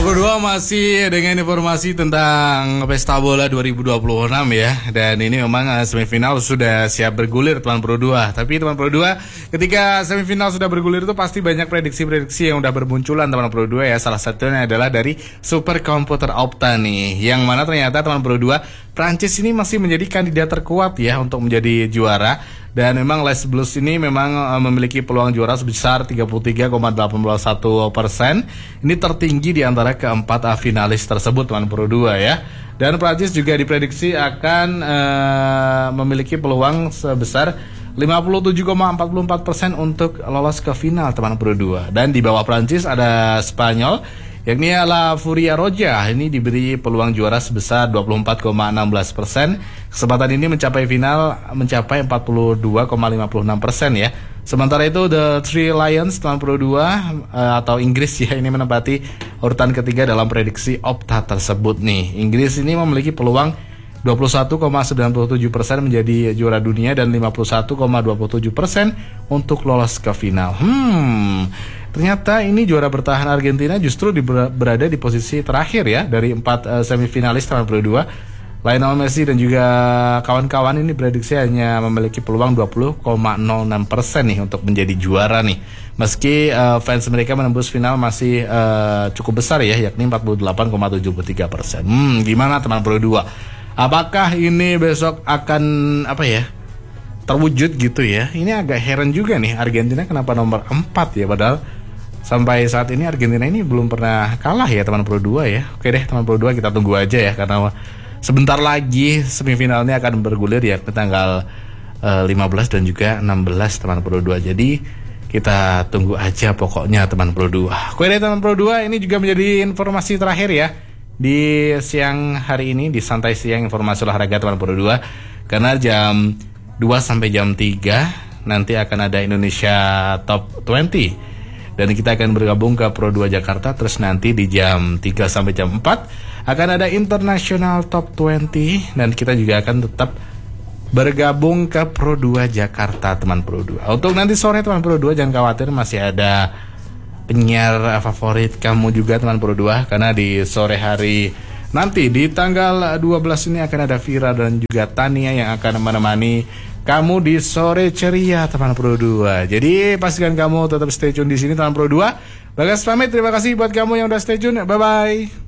Pro 2 masih dengan informasi tentang Pesta Bola 2026 ya. Dan ini memang semifinal sudah siap bergulir teman Pro 2. Tapi teman Pro 2 ketika semifinal sudah bergulir itu pasti banyak prediksi-prediksi yang udah bermunculan teman Pro 2 ya. Salah satunya adalah dari superkomputer Opta nih. Yang mana ternyata teman Pro 2 Prancis ini masih menjadi kandidat terkuat ya untuk menjadi juara. Dan memang Les Blues ini memang memiliki peluang juara sebesar 33,81%. Ini tertinggi di antara keempat finalis tersebut teman Pro 2 ya. Dan Prancis juga diprediksi akan memiliki peluang sebesar 57,44% untuk lolos ke final teman Pro 2. Dan di bawah Prancis ada Spanyol, yakni La Furia Roja. Ini diberi peluang juara sebesar 24,16%. Kesempatan ini mencapai final mencapai 42,56% ya. Sementara itu The Three Lions teman Pro 2 atau Inggris ya, ini menempati urutan ketiga dalam prediksi Opta tersebut nih. Inggris ini memiliki peluang 21,97% menjadi juara dunia dan 51,27% untuk lolos ke final. Ternyata ini juara bertahan Argentina justru berada di posisi terakhir ya dari 4 semifinalis tahun Pro 2. Lionel Messi dan juga kawan-kawan ini prediksi hanya memiliki peluang 20,06% nih untuk menjadi juara nih. Meski fans mereka menembus final masih cukup besar ya, yakni 48,73%. Gimana teman Pro 2? Apakah ini besok akan terwujud gitu ya? Ini agak heran juga nih, Argentina kenapa nomor 4 ya, padahal sampai saat ini Argentina ini belum pernah kalah ya teman Pro 2 ya. Oke deh teman Pro 2, kita tunggu aja ya, karena sebentar lagi semifinalnya akan bergulir ya ke tanggal 15 dan juga 16 teman Pro 2. Jadi kita tunggu aja pokoknya teman Pro 2. Oke deh teman Pro 2, ini juga menjadi informasi terakhir ya di siang hari ini di Santai Siang Informasi Olahraga teman Pro 2. Karena jam 2 sampai jam 3 nanti akan ada Indonesia Top 20. Dan kita akan bergabung ke Pro 2 Jakarta. Terus nanti di jam 3 sampai jam 4 akan ada International Top 20. Dan kita juga akan tetap bergabung ke Pro 2 Jakarta teman Pro 2. Untuk nanti sore teman Pro 2 jangan khawatir, masih ada penyiar favorit kamu juga teman Pro 2. Karena di sore hari nanti di tanggal 12 ini akan ada Vira dan juga Tania yang akan menemani kamu di sore ceria teman Pro 2. Jadi pastikan kamu tetap stay tune di sini teman Pro 2. Bagas pamit, terima kasih buat kamu yang udah stay tune. Bye bye.